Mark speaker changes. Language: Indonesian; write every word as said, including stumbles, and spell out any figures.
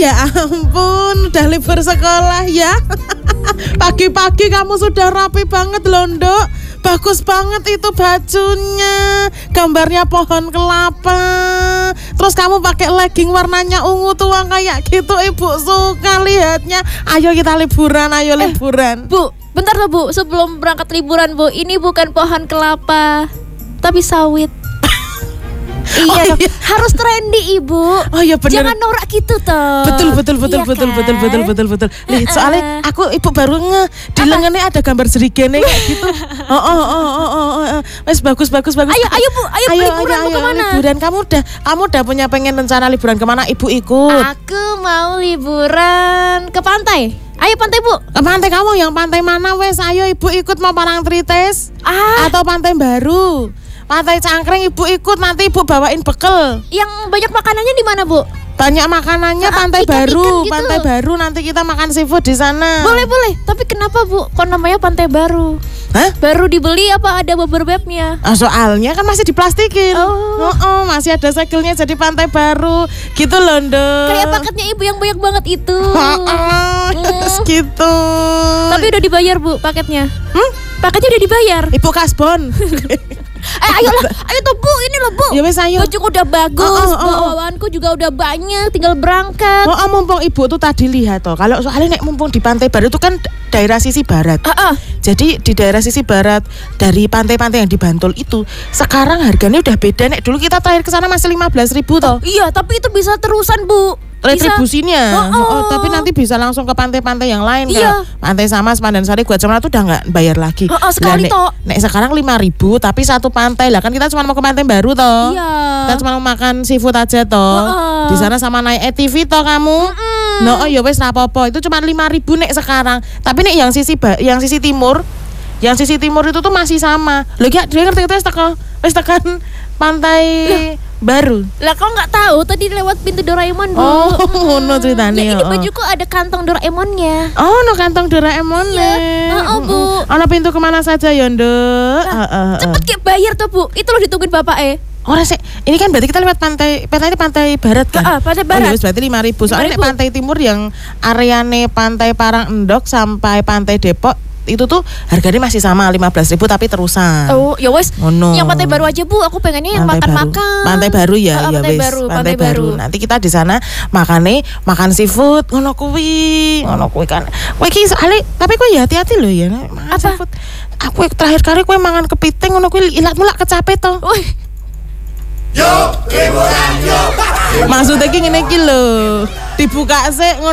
Speaker 1: ya ampun, udah libur sekolah ya. Pagi-pagi kamu sudah rapi banget loh, Nduk. Bagus banget itu bajunya. Gambarnya pohon kelapa. Terus kamu pakai legging warnanya ungu tua kayak gitu. Ibu suka lihatnya. Ayo kita liburan, ayo eh, liburan.
Speaker 2: Bu, bentar loh Bu, sebelum berangkat liburan Bu, ini bukan pohon kelapa, tapi sawit. Iya, oh, iya, harus trendy Ibu.
Speaker 1: Oh iya bener.
Speaker 2: Jangan norak gitu toh.
Speaker 1: Betul betul betul
Speaker 2: iya
Speaker 1: betul,
Speaker 2: kan?
Speaker 1: betul betul betul betul betul. Nih, soalnya aku Ibu baru nge di lengannya ada gambar serigana kayak gitu. Oh oh oh oh oh. oh. Wes bagus bagus bagus.
Speaker 2: Ayo ayo Bu, ayo, ayo liburan ayo, ayo, kemana?
Speaker 1: Liburan kamu udah kamu udah punya pengen rencana liburan kemana? Ibu ikut.
Speaker 2: Aku mau liburan ke pantai. Ayo pantai Bu.
Speaker 1: Ke pantai kamu yang pantai mana wes? Ayo Ibu ikut mau Parangtritis
Speaker 2: ah.
Speaker 1: atau Pantai Baru. Pantai Cangkring Ibu ikut, nanti Ibu bawain bekal.
Speaker 2: Yang banyak makanannya di mana Bu?
Speaker 1: Banyak makanannya nah, Pantai ikan, Baru, ikan gitu. Pantai Baru nanti kita makan seafood di sana.
Speaker 2: Boleh boleh. Tapi kenapa Bu? Kok namanya Pantai Baru?
Speaker 1: Hah?
Speaker 2: Baru dibeli apa ada beberapa-nya?
Speaker 1: Ah, soalnya kan masih diplastikin.
Speaker 2: Oh.
Speaker 1: Oh, oh, masih ada segelnya jadi Pantai Baru. Gitu loh, Nduk.
Speaker 2: Kayak paketnya Ibu yang banyak banget itu.
Speaker 1: Oh, oh, hmm. gitu.
Speaker 2: Tapi udah dibayar Bu paketnya?
Speaker 1: Hmm?
Speaker 2: Paketnya udah dibayar.
Speaker 1: Ibu kasbon.
Speaker 2: Eh ayolah, ayo tuh Bu, ini loh Bu.
Speaker 1: Ya wes ayo.
Speaker 2: Baju udah bagus,
Speaker 1: oh, oh, oh.
Speaker 2: bawaanku juga udah banyak, tinggal berangkat.
Speaker 1: Oh, oh mumpung Ibu tuh tadi lihat toh. Kalau soalnya nek mumpung di Pantai Baru itu kan daerah sisi barat.
Speaker 2: Uh, uh.
Speaker 1: Jadi di daerah sisi barat dari pantai-pantai yang di Bantul itu sekarang harganya udah beda. Nek dulu kita terakhir ke sana masih lima belas ribu toh.
Speaker 2: Oh, iya, tapi itu bisa terusan Bu.
Speaker 1: Retribusinya,
Speaker 2: oh, oh.
Speaker 1: oh, tapi nanti bisa langsung ke pantai-pantai yang lain.
Speaker 2: Iya.
Speaker 1: Kayak Pantai Samas, Pandansari, Guacamala tuh udah nggak bayar lagi.
Speaker 2: Oh, oh, sekali
Speaker 1: toh. Nek, nek sekarang lima ribu, tapi satu pantai lah kan kita cuma mau ke Pantai Baru toh.
Speaker 2: Iya.
Speaker 1: Kita cuma mau makan seafood aja toh. Oh, oh. Di sana sama naik A T V toh kamu. Mm-mm. No, oh ya wes rapopo. Itu cuma lima ribu nek sekarang. Tapi nek yang sisi yang sisi timur, yang sisi timur itu tuh masih sama. Loh ya, dia ngerti itu tekan, wes tekan Pantai Loh. Baru.
Speaker 2: Lah kau nggak tahu tadi lewat pintu Doraemon Bu.
Speaker 1: Oh, ngono ceritanya.
Speaker 2: Ya, ini bajuku ada kantong Doraemonnya.
Speaker 1: Oh, no kantong Doraemonnya.
Speaker 2: Iya. Oh, oh Bu.
Speaker 1: Ono pintu kemana saja ya, Nduk?
Speaker 2: Nah, uh, uh, uh. Cepet kayak bayar tuh Bu. Itu loh ditungguin Bapak eh.
Speaker 1: Oh, resik. Ini kan berarti kita lewat pantai, pantai ini pantai barat kan?
Speaker 2: Ah, pantai barat.
Speaker 1: Oh, ya, berarti lima ribu. Soalnya pantai timur yang areane pantai Parangendok sampai pantai Depok itu tuh harganya masih sama lima belas ribu tapi terusan.
Speaker 2: Oh, ya wes.
Speaker 1: Oh, no.
Speaker 2: Yang Pantai Baru aja Bu, aku pengennya yang makan-makan.
Speaker 1: Pantai Baru ya,
Speaker 2: oh,
Speaker 1: ya
Speaker 2: Pantai
Speaker 1: wes.
Speaker 2: Baru,
Speaker 1: Pantai,
Speaker 2: Pantai
Speaker 1: Baru.
Speaker 2: Baru.
Speaker 1: Nanti kita di sana makane makan seafood ngono kuwi. Ngono kuwi kan. Kowe iki soalnya tapi kowe ya hati-hati loh ya. Makan
Speaker 2: apa?
Speaker 1: Seafood. Aku terakhir kali kowe mangan kepiting ngono kuwi ilatmu lak kecape to.
Speaker 3: Yuk, liburan yuk.
Speaker 1: Maksudnya ki ngene iki lho. Dibuka sik ngono